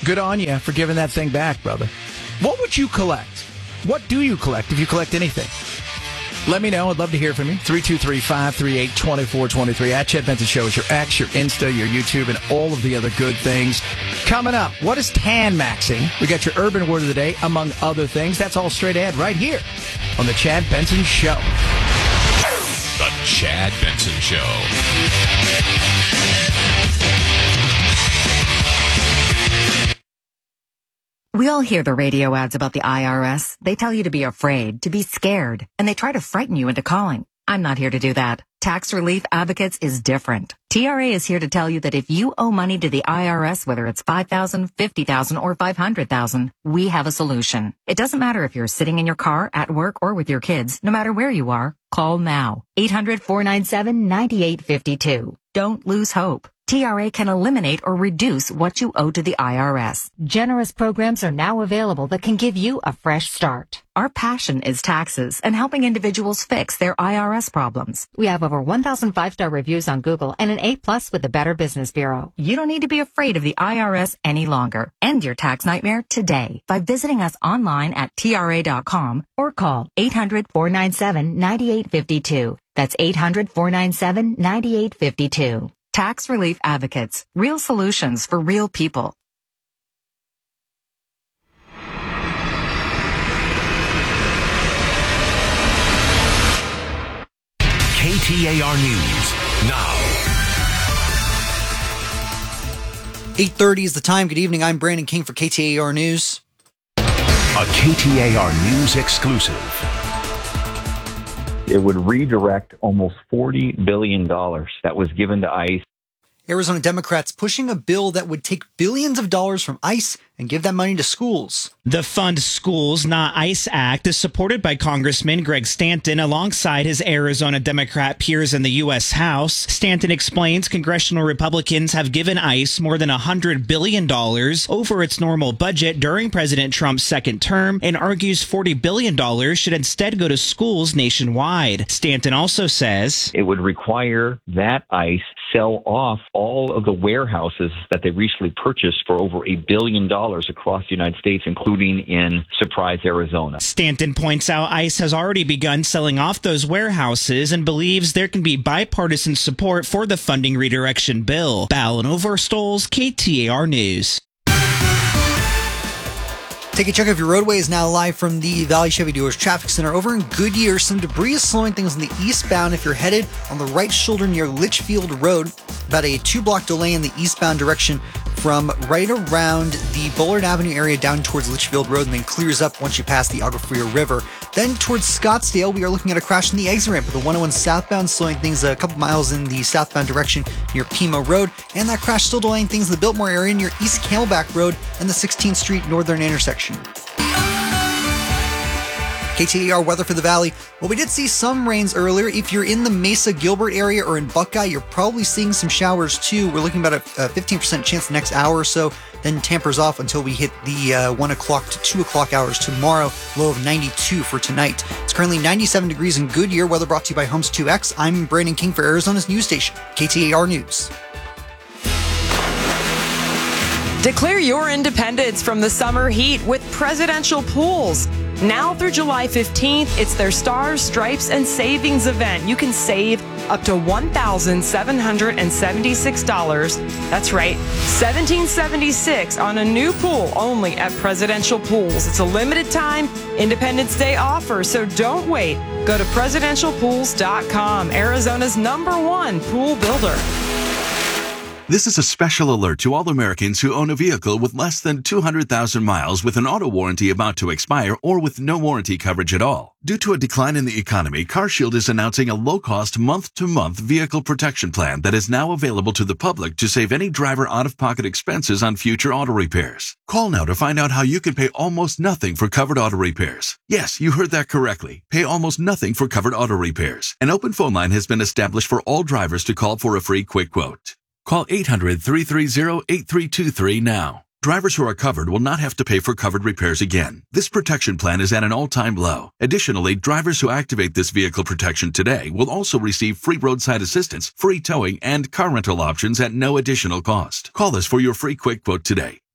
Good on you for giving that thing back, brother. What would you collect? What do you collect if you collect anything? Let me know. I'd love to hear from you. 323-538-2423. At Chad Benson Show is your X, your Insta, your YouTube, and all of the other good things. Coming up, what is tan-maxing? We got your urban word of the day, among other things. That's all straight ahead right here on The Chad Benson Show. The Chad Benson Show. We all hear the radio ads about the IRS. They tell you to be afraid, to be scared, and they try to frighten you into calling. I'm not here to do that. Tax Relief Advocates is different. TRA is here to tell you that if you owe money to the IRS, whether it's $5,000, $50,000, or $500,000, we have a solution. It doesn't matter if you're sitting in your car, at work, or with your kids. No matter where you are, call now. 800-497-9852. Don't lose hope. TRA can eliminate or reduce what you owe to the IRS. Generous programs are now available that can give you a fresh start. Our passion is taxes and helping individuals fix their IRS problems. We have over 1,000 5-star reviews on Google and an A+ with the Better Business Bureau. You don't need to be afraid of the IRS any longer. End your tax nightmare today by visiting us online at TRA.com or call 800-497-9852. That's 800-497-9852. Tax Relief Advocates. Real solutions for real people. KTAR News now. 8:30 is the time. Good evening. I'm Brandon King for KTAR News. A KTAR News exclusive. It would redirect almost $40 billion that was given to ICE. Arizona Democrats pushing a bill that would take billions of dollars from ICE and give that money to schools. The Fund Schools, Not ICE Act is supported by Congressman Greg Stanton alongside his Arizona Democrat peers in the U.S. House. Stanton explains congressional Republicans have given ICE more than $100 billion over its normal budget during President Trump's second term and argues $40 billion should instead go to schools nationwide. Stanton also says it would require that ICE sell off all of the warehouses that they recently purchased for over $1 billion across the United States, including in Surprise, Arizona. Stanton points out ICE has already begun selling off those warehouses and believes there can be bipartisan support for the funding redirection bill. Ballin Overstoles, KTAR News. Take a check of your roadway is now live from the Valley Chevy Dealers Traffic Center over in Goodyear. Some debris is slowing things on the eastbound if you're headed on the right shoulder near Litchfield Road. About a 2-block delay in the eastbound direction from right around the Bullard Avenue area down towards Litchfield Road and then clears up once you pass the Agua Fria River. Then towards Scottsdale, we are looking at a crash in the exit ramp with the 101 southbound slowing things a couple miles in the southbound direction near Pima Road. And that crash still delaying things in the Biltmore area near East Camelback Road and the 16th Street Northern intersection. KTAR weather for the Valley. Well, we did see some rains earlier. If you're in the Mesa Gilbert area or in Buckeye, you're probably seeing some showers too. We're looking about a 15% chance the next hour or so, then tampers off until we hit the 1 o'clock to 2 o'clock hours tomorrow. Low of 92 for tonight. It's currently 97 degrees in Goodyear. Weather brought to you by Homes 2X. I'm Brandon King for Arizona's news station, KTAR News. Declare your independence from the summer heat with Presidential Pools. Now through July 15th, it's their Stars, Stripes, and Savings event. You can save up to $1,776. That's right, $1,776 on a new pool only at Presidential Pools. It's a limited time Independence Day offer, so don't wait. Go to presidentialpools.com, Arizona's #1 pool builder. This is a special alert to all Americans who own a vehicle with less than 200,000 miles with an auto warranty about to expire or with no warranty coverage at all. Due to a decline in the economy, CarShield is announcing a low-cost month-to-month vehicle protection plan that is now available to the public to save any driver out-of-pocket expenses on future auto repairs. Call now to find out how you can pay almost nothing for covered auto repairs. Yes, you heard that correctly. Pay almost nothing for covered auto repairs. An open phone line has been established for all drivers to call for a free quick quote. Call 800-330-8323 now. Drivers who are covered will not have to pay for covered repairs again. This protection plan is at an all-time low. Additionally, drivers who activate this vehicle protection today will also receive free roadside assistance, free towing, and car rental options at no additional cost. Call us for your free quick quote today.